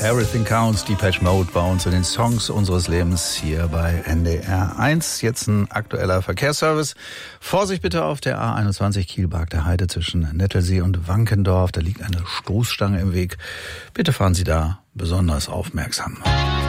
Everything Counts, Depeche Mode bei uns in den Songs unseres Lebens hier bei NDR 1. Jetzt ein aktueller Verkehrsservice. Vorsicht bitte auf der A21 Kielbark der Heide zwischen Nettelsee und Wankendorf. Da liegt eine Stoßstange im Weg. Bitte fahren Sie da besonders aufmerksam.